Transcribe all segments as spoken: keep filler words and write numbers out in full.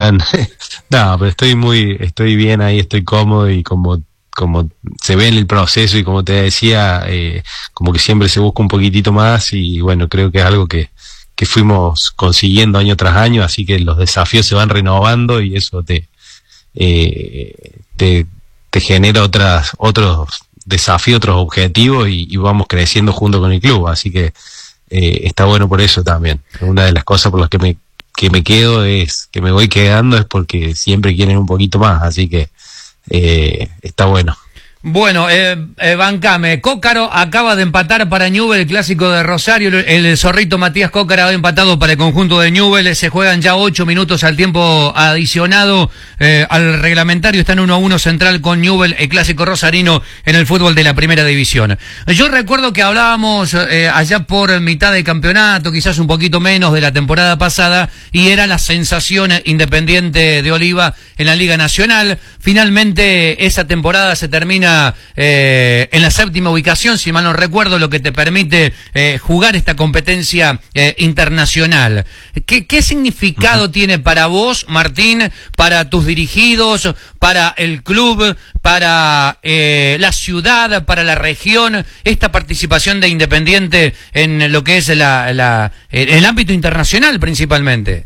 están, no, pero estoy muy, estoy bien ahí, estoy cómodo y como, como se ve en el proceso y como te decía, eh, como que siempre se busca un poquitito más y bueno, creo que es algo que, que fuimos consiguiendo año tras año, así que los desafíos se van renovando y eso te, eh, te, te genera otras, otros desafíos, otros objetivos y, y vamos creciendo junto con el club, así que eh, está bueno por eso también. Una de las cosas por las que me que me quedo es, que me voy quedando es porque siempre quieren un poquito más, así que eh, está bueno. Bueno, eh, eh, bancame, Cócaro acaba de empatar para Newell, el clásico de Rosario, el, el zorrito Matías Cócaro ha empatado para el conjunto de Newell, se juegan ya ocho minutos al tiempo adicionado eh, al reglamentario, están uno a uno Central con Newell, el clásico rosarino en el fútbol de la primera división. Yo recuerdo que hablábamos eh, allá por mitad de campeonato, quizás un poquito menos de la temporada pasada, y era la sensación Independiente de Oliva en la Liga Nacional. Finalmente esa temporada se termina Eh, en la séptima ubicación, si mal no recuerdo, lo que te permite eh, jugar esta competencia eh, internacional. ¿Qué, qué significado uh-huh. tiene para vos, Martín, para tus dirigidos, para el club, para eh, la ciudad, para la región, esta participación de Independiente en lo que es la, la, el ámbito internacional principalmente?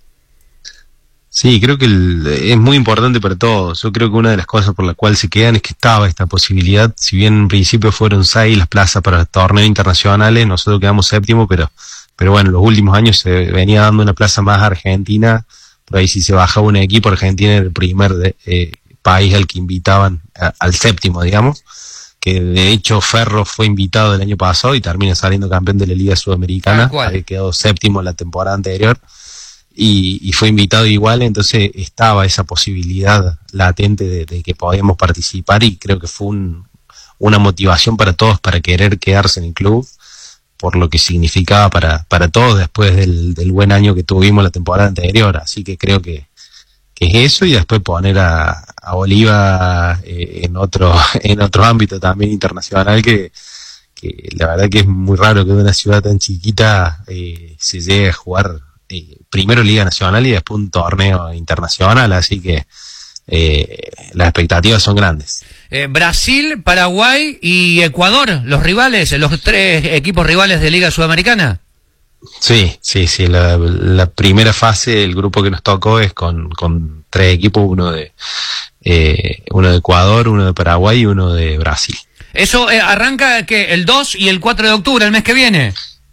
Sí, creo que el, es muy importante para todos. Yo creo que una de las cosas por la cual se quedan es que estaba esta posibilidad, si bien en principio fueron seis las plazas para los torneos internacionales, nosotros quedamos séptimo, pero pero bueno, en los últimos años se venía dando una plaza más a Argentina, por ahí si se bajaba un equipo, Argentina era el primer de, eh, país al que invitaban a, al séptimo, digamos, que de hecho Ferro fue invitado el año pasado y termina saliendo campeón de la Liga Sudamericana, había quedado séptimo la temporada anterior. Y, y fue invitado igual, entonces estaba esa posibilidad latente de, de que podíamos participar y creo que fue un, una motivación para todos para querer quedarse en el club, por lo que significaba para, para todos después del, del buen año que tuvimos la temporada anterior, así que creo que, que es eso y después poner a, a Oliva eh, en otro en otro ámbito también internacional que, que la verdad que es muy raro que de una ciudad tan chiquita eh, se llegue a jugar Eh, primero Liga Nacional y después un torneo internacional, así que eh, las expectativas son grandes. Eh, Brasil, Paraguay y Ecuador, los rivales, los tres equipos rivales de Liga Sudamericana. Sí, sí, sí, la, la primera fase, el grupo que nos tocó es con, con tres equipos, uno de eh, uno de Ecuador, uno de Paraguay y uno de Brasil. Eso eh, arranca que el dos y el cuatro de octubre, el mes que viene.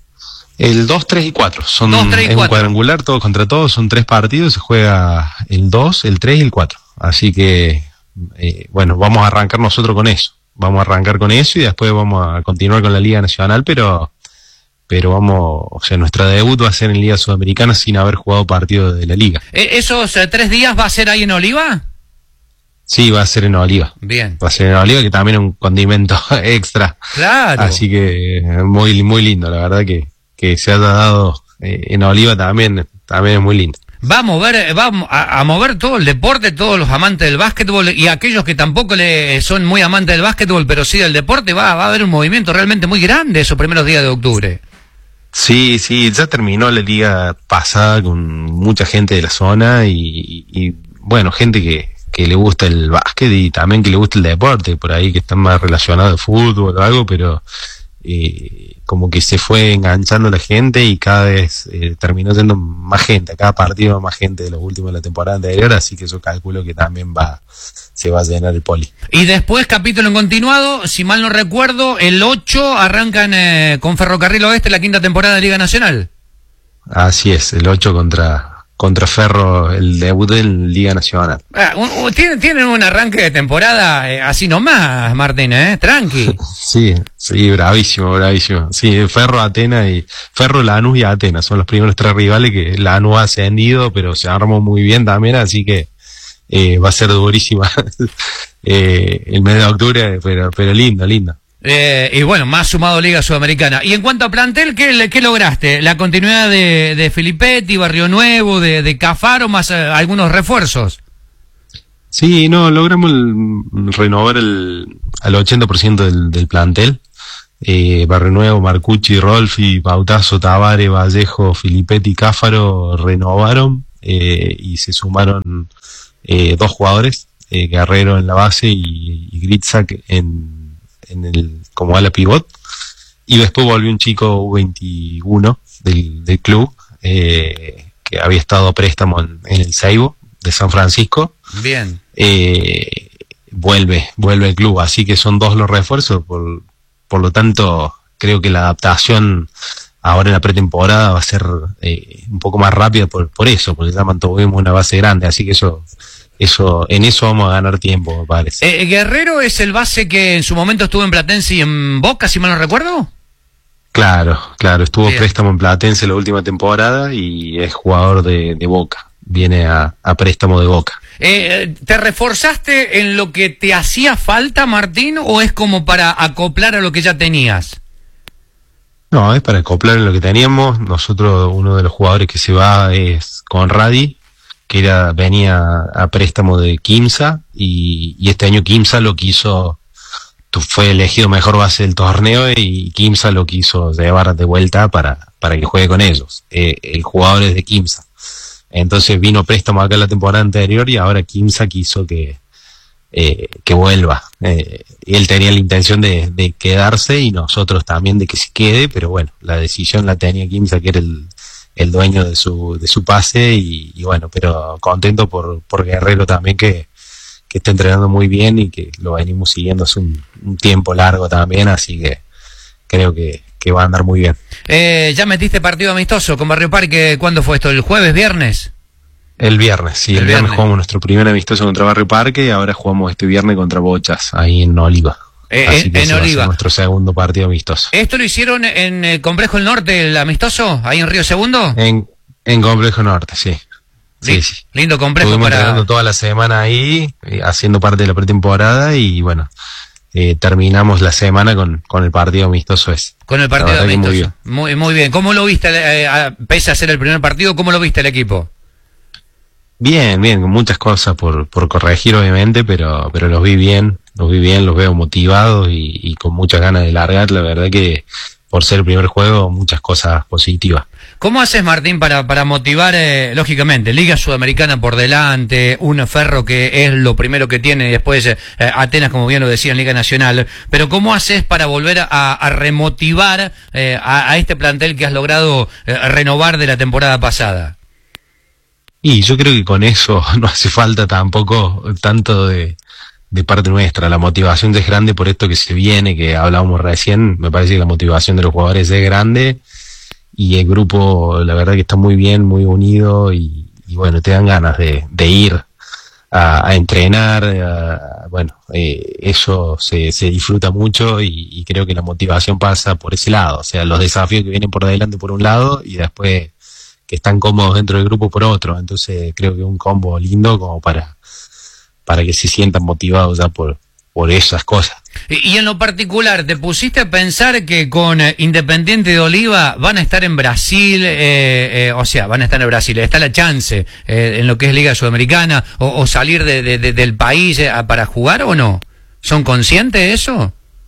El dos, tres y cuatro, son dos, tres y es cuatro. Un cuadrangular, todos contra todos, son tres partidos, se juega el dos, el tres y el cuatro, así que eh, bueno, vamos a arrancar nosotros con eso, vamos a arrancar con eso y después vamos a continuar con la Liga Nacional, pero pero vamos, o sea, nuestro debut va a ser en Liga Sudamericana sin haber jugado partido de la Liga. ¿Esos eh, tres días va a ser ahí en Oliva? Sí, va a ser en Oliva. Bien. Va a ser en Oliva, que también es un condimento extra. Claro. Así que muy muy lindo, la verdad que que se haya dado eh, en Oliva también, también es muy lindo. Va a mover, va a, a mover todo el deporte, todos los amantes del básquetbol y aquellos que tampoco le son muy amantes del básquetbol, pero sí del deporte, va, va a haber un movimiento realmente muy grande esos primeros días de octubre. Sí, sí, ya terminó la liga pasada con mucha gente de la zona y, y, y bueno, gente que, que le gusta el básquet y también que le gusta el deporte, por ahí que están más relacionados al fútbol o algo, pero eh, como que se fue enganchando la gente y cada vez eh, terminó siendo más gente, a cada partido más gente de los últimos de la temporada anterior, así que yo calculo que también va se va a llenar el poli. Y después, capítulo en continuado, si mal no recuerdo, el ocho arrancan eh, con Ferrocarril Oeste la quinta temporada de Liga Nacional. Así es, el ocho contra contra Ferro, el debut en Liga Nacional. Ah, un, un, tienen, tienen un arranque de temporada eh, así nomás, Martín, ¿eh? Tranqui. Sí, sí, bravísimo, bravísimo. Sí, Ferro, Atenas y Ferro, Lanús y Atenas son los primeros tres rivales que Lanús ha ascendido, pero se armó muy bien también, así que eh, va a ser durísima eh, el mes de octubre, pero, pero lindo, lindo. Eh, y bueno, más sumado Liga Sudamericana. Y en cuanto a plantel, ¿qué, qué lograste? ¿La continuidad de, de Filippetti, Barrio Nuevo, de, de Cafaro, más eh, algunos refuerzos? Sí, no, logramos el, renovar el, al ochenta por ciento del, del plantel. Eh, Barrio Nuevo, Marcucci, Rolfi, Pautazo, Tabare, Vallejo, Filippetti, Cáfaro renovaron. eh, y se sumaron eh, dos jugadores, eh, Guerrero en la base y, y Gritzak en, en el, como ala pivot, y después volvió un chico U veintiuno del, del club, eh, que había estado a préstamo en, en el Seibo de San Francisco. Bien. Eh, vuelve, vuelve el club, así que son dos los refuerzos, por, por lo tanto creo que la adaptación ahora en la pretemporada va a ser eh, un poco más rápida por, por eso, porque ya mantuvimos una base grande, así que eso, eso, en eso vamos a ganar tiempo, me parece. Eh, Guerrero es el base que en su momento estuvo en Platense y en Boca, si mal no recuerdo. Claro, claro, estuvo Bien. préstamo en Platense la última temporada y es jugador de, de Boca, viene a, a préstamo de Boca. Eh, ¿Te reforzaste en lo que te hacía falta, Martín, o es como para acoplar a lo que ya tenías? No, es para acoplar en lo que teníamos. Nosotros, uno de los jugadores que se va es Conradi, que era, venía a préstamo de Quimsa, y, y este año Quimsa lo quiso, fue elegido mejor base del torneo, y Quimsa lo quiso llevar de vuelta para, para que juegue con ellos. Eh, el jugador es de Quimsa. Entonces vino préstamo acá la temporada anterior y ahora Quimsa quiso que, eh, que vuelva. Eh, él tenía la intención de, de quedarse y nosotros también de que se quede, pero bueno, la decisión la tenía Quimsa, que era el, el dueño de su, de su pase, y, y bueno, pero contento por, por Guerrero también, que, que está entrenando muy bien y que lo venimos siguiendo hace un, un tiempo largo también, así que creo que, que va a andar muy bien. Eh, ¿Ya metiste partido amistoso con Barrio Parque? ¿Cuándo fue esto? ¿El jueves, viernes? El viernes, sí, el, el viernes. viernes jugamos nuestro primer amistoso contra Barrio Parque y ahora jugamos este viernes contra Bochas, ahí en Oliva. Eh, Así que en ese va a Oliva. ser nuestro segundo partido amistoso. ¿Esto lo hicieron en el Complejo del Norte, el amistoso, ahí en Río Segundo? En, en Complejo Norte, sí. Sí, sí. Lindo complejo. Estuvimos para... entrenando toda la semana ahí, eh, haciendo parte de la pretemporada, y bueno, eh, terminamos la semana con, con el partido amistoso ese. Con el partido amistoso. Muy bien. Muy, muy bien. ¿Cómo lo viste, eh, a, pese a ser el primer partido, cómo lo viste el equipo? Bien, bien, con muchas cosas por, por corregir obviamente, pero, pero los vi bien, los vi bien, los veo motivados y, y con muchas ganas de largar. La verdad que por ser el primer juego, muchas cosas positivas. ¿Cómo haces, Martín, para, para motivar, eh, lógicamente, Liga Sudamericana por delante, un Ferro que es lo primero que tiene, y después eh, Atenas, como bien lo decía, en Liga Nacional, pero cómo haces para volver a, a remotivar eh, a, a este plantel que has logrado eh, renovar de la temporada pasada? Y yo creo que con eso no hace falta tampoco tanto de, de parte nuestra. La motivación es grande por esto que se viene, que hablábamos recién. Me parece que la motivación de los jugadores es grande y el grupo, la verdad que está muy bien, muy unido, y, y bueno, te dan ganas de, de ir a, a entrenar. A, bueno, eh, eso se, se disfruta mucho, y, y creo que la motivación pasa por ese lado. O sea, los desafíos que vienen por delante por un lado y después que están cómodos dentro del grupo por otro. Entonces creo que es un combo lindo como para, para que se sientan motivados ya por, por esas cosas. Y, y en lo particular, ¿te pusiste a pensar que con eh, Independiente de Oliva van a estar en Brasil, eh, eh, o sea, van a estar en Brasil, está la chance eh, en lo que es Liga Sudamericana, o, o salir de, de, de, del país eh, para jugar, o no? ¿Son conscientes de eso?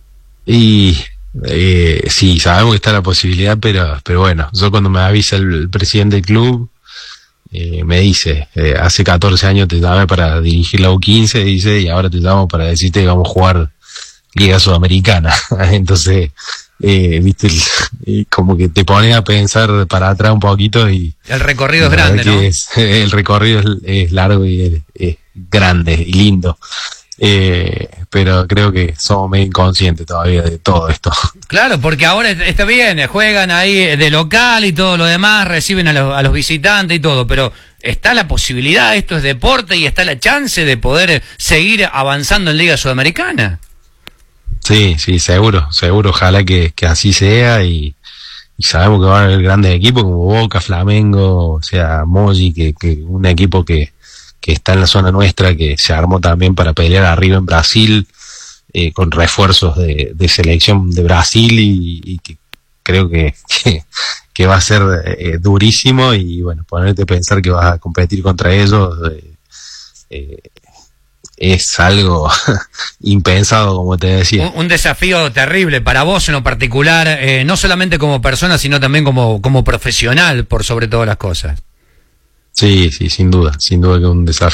Y eh, sí, sabemos que está la posibilidad, pero, pero bueno, yo cuando me avisa el, el presidente del club, Eh, me dice, eh, hace catorce años te llamé para dirigir la U quince, dice, y ahora te llamo para decirte que vamos a jugar Liga Sudamericana. Entonces, eh, viste, el, como que te pones a pensar para atrás un poquito, y el recorrido es grande, ¿no? Es, el recorrido es, es largo y es, es grande y lindo. Eh, pero creo que somos medio inconscientes todavía de todo esto. Claro, porque ahora está bien, juegan ahí de local y todo lo demás, reciben a los, a los visitantes y todo, pero está la posibilidad, esto es deporte, y está la chance de poder seguir avanzando en Liga Sudamericana. Sí, sí, seguro, seguro, ojalá que, que así sea, y, y sabemos que van a haber grandes equipos como Boca, Flamengo, o sea, Moji, que, que un equipo que que está en la zona nuestra, que se armó también para pelear arriba en Brasil, eh, con refuerzos de, de selección de Brasil, y, y que creo que, que, que va a ser eh, durísimo, y bueno, ponerte a pensar que vas a competir contra ellos eh, eh, es algo impensado, como te decía. Un, un desafío terrible para vos en lo particular, eh, no solamente como persona, sino también como, como profesional, por sobre todas las cosas. Sí, sí, sin duda, sin duda que un desafío.